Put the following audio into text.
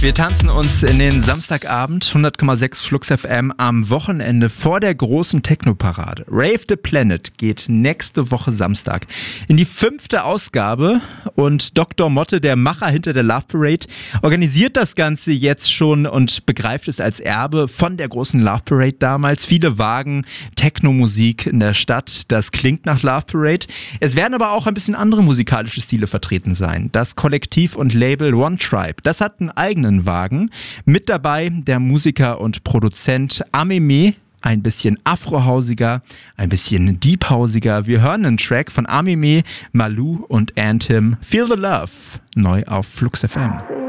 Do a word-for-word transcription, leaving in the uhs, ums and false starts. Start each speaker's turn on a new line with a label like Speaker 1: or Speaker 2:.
Speaker 1: Wir tanzen uns in den Samstagabend, hundert Komma sechs Flux F M am Wochenende vor der großen Techno-Parade. Rave the Planet geht nächste Woche Samstag in die fünfte Ausgabe und Doktor Motte, der Macher hinter der Love Parade, organisiert das Ganze jetzt schon und begreift es als Erbe von der großen Love Parade damals. Viele Wagen, Techno-Musik in der Stadt, das klingt nach Love Parade. Es werden aber auch ein bisschen andere musikalische Stile vertreten sein. Das Kollektiv und Label One Tribe, das hat einen eigenen Wagen. Mit dabei der Musiker und Produzent Ameme, ein bisschen afrohausiger, ein bisschen deephausiger. Wir hören einen Track von Ameme, Malou und Anthem, Feel the Love, neu auf Flux F M.